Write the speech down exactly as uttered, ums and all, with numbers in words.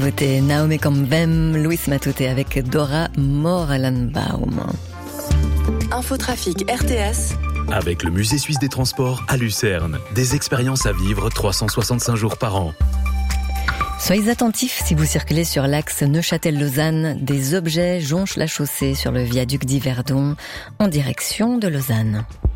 Votez Naomi Campbell, Louis Matute avec Dora Morelenbaum. Infotrafic R T S. Avec le Musée suisse des transports à Lucerne. Des expériences à vivre trois cent soixante-cinq jours par an. Soyez attentifs si vous circulez sur l'axe Neuchâtel-Lausanne. Des objets jonchent la chaussée sur le viaduc d'Yverdon en direction de Lausanne.